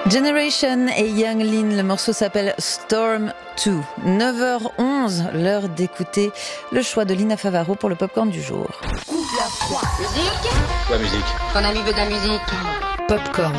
Generation et Yung Lean, le morceau s'appelle Storm 2. 9h11, l'heure d'écouter le choix de Lina Favaro pour le popcorn du jour. Coupe la froid. Musique ? Quoi musique ? Ton ami veut de la musique. Popcorn.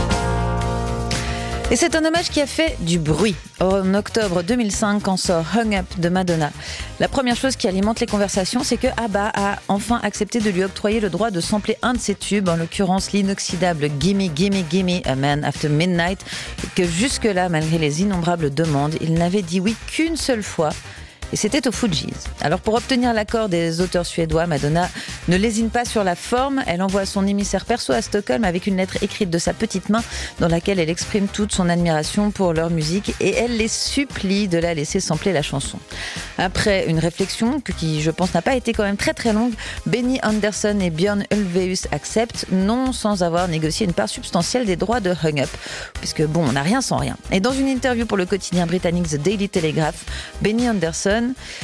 Et c'est un hommage qui a fait du bruit. En octobre 2005, quand sort Hung Up de Madonna, la première chose qui alimente les conversations, c'est que ABBA a enfin accepté de lui octroyer le droit de sampler un de ses tubes, en l'occurrence l'inoxydable Gimme Gimme Gimme A Man After Midnight, et que jusque-là, malgré les innombrables demandes, il n'avait dit oui qu'une seule fois. Et c'était aux Fugees. Alors pour obtenir l'accord des auteurs suédois, Madonna ne lésine pas sur la forme. Elle envoie son émissaire perso à Stockholm avec une lettre écrite de sa petite main dans laquelle elle exprime toute son admiration pour leur musique et elle les supplie de la laisser sampler la chanson. Après une réflexion qui, je pense, n'a pas été quand même très très longue, Benny Andersson et Björn Ulvaeus acceptent, non sans avoir négocié une part substantielle des droits de Hung Up, puisque bon, on n'a rien sans rien. Et dans une interview pour le quotidien britannique The Daily Telegraph, Benny Andersson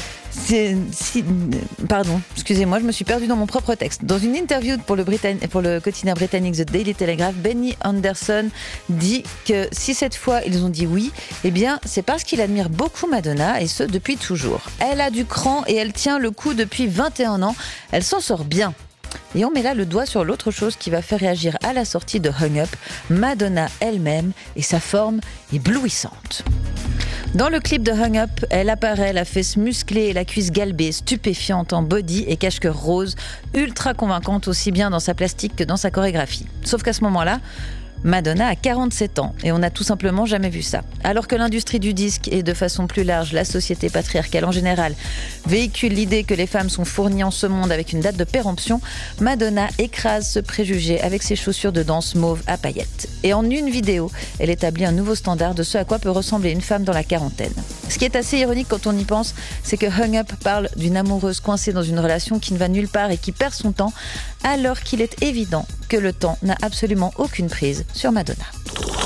pardon, excusez-moi, je me suis perdue dans mon propre texte. Dans une interview pour le quotidien britannique The Daily Telegraph, Benny Andersson dit que si cette fois ils ont dit oui, eh bien c'est parce qu'il admire beaucoup Madonna et ce depuis toujours. Elle a du cran et elle tient le coup depuis 21 ans. Elle s'en sort bien. Et on met là le doigt sur l'autre chose qui va faire réagir à la sortie de Hung Up, Madonna elle-même et sa forme éblouissante. Dans le clip de Hung Up, elle apparaît la fesse musclée et la cuisse galbée, stupéfiante en body et cache-cœur rose, ultra convaincante aussi bien dans sa plastique que dans sa chorégraphie. Sauf qu'à ce moment-là, Madonna a 47 ans et on n'a tout simplement jamais vu ça. Alors que l'industrie du disque et de façon plus large la société patriarcale en général véhicule l'idée que les femmes sont fournies en ce monde avec une date de péremption, Madonna écrase ce préjugé avec ses chaussures de danse mauve à paillettes. Et en une vidéo, elle établit un nouveau standard de ce à quoi peut ressembler une femme dans la quarantaine. Ce qui est assez ironique quand on y pense, c'est que Hung Up parle d'une amoureuse coincée dans une relation qui ne va nulle part et qui perd son temps, alors qu'il est évident que le temps n'a absolument aucune prise sur Madonna.